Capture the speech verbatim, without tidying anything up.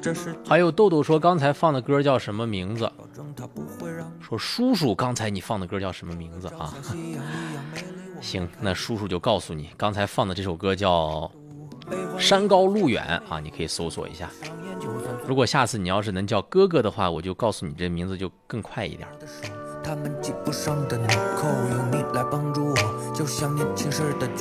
还有豆豆说刚才放的歌叫什么名字？说叔叔刚才你放的歌叫什么名字啊？行，那叔叔就告诉你，刚才放的这首歌叫山高路远啊，你可以搜索一下。如果下次你要是能叫哥哥的话，我就告诉你这名字就更快一点。他们系不上的纽扣，有你来帮助我，就像年轻时的